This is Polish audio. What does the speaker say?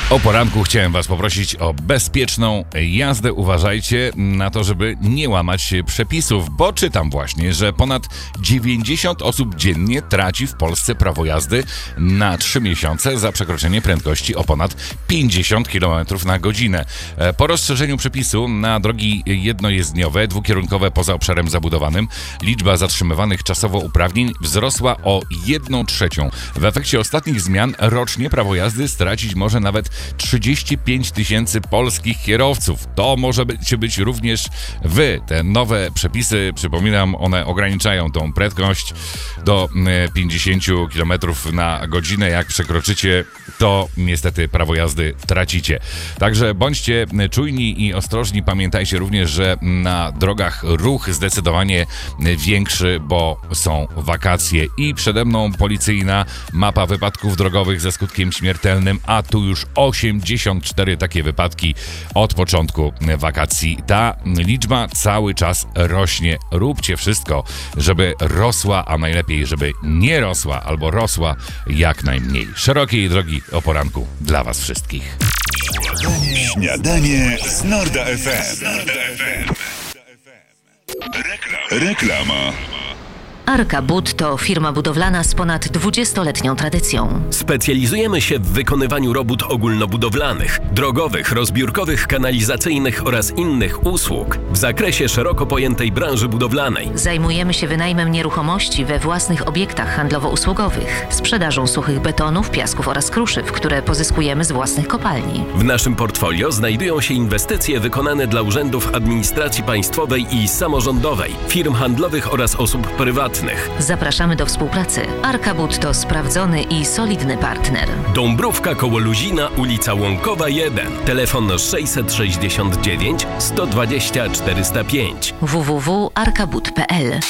O poranku chciałem Was poprosić o bezpieczną jazdę. Uważajcie na to, żeby nie łamać przepisów, bo czytam właśnie, że ponad 90 osób dziennie traci w Polsce prawo jazdy na 3 miesiące za przekroczenie prędkości o ponad 50 km na godzinę. Po rozszerzeniu przepisu na drogi jednojezdniowe, dwukierunkowe poza obszarem zabudowanym, liczba zatrzymywanych czasowo uprawnień wzrosła o 1/3. W efekcie ostatnich zmian rocznie prawo jazdy stracić może nawet 35 tysięcy polskich kierowców. To możecie być również wy. Te nowe przepisy, przypominam, one ograniczają tą prędkość do 50 km na godzinę. Jak przekroczycie, to niestety prawo jazdy tracicie. Także bądźcie czujni i ostrożni. Pamiętajcie również, że na drogach ruch zdecydowanie większy, bo są wakacje. I przede mną policyjna mapa wypadków drogowych ze skutkiem śmiertelnym, a tu już 84 takie wypadki od początku wakacji. Ta liczba cały czas rośnie. Róbcie wszystko, żeby rosła, a najlepiej, żeby nie rosła albo rosła jak najmniej. Szerokiej drogi o poranku dla Was wszystkich. Śniadanie z Norda FM. Reklama. Arka Bud to firma budowlana z ponad 20-letnią tradycją. Specjalizujemy się w wykonywaniu robót ogólnobudowlanych, drogowych, rozbiórkowych, kanalizacyjnych oraz innych usług w zakresie szeroko pojętej branży budowlanej. Zajmujemy się wynajmem nieruchomości we własnych obiektach handlowo-usługowych, sprzedażą suchych betonów, piasków oraz kruszyw, które pozyskujemy z własnych kopalni. W naszym portfolio znajdują się inwestycje wykonane dla urzędów administracji państwowej i samorządowej, firm handlowych oraz osób prywatnych. Zapraszamy do współpracy. Arka Bud to sprawdzony i solidny partner. Dąbrówka koło Luzina, ulica Łąkowa 1. Telefon 669 120 405. www.arkabud.pl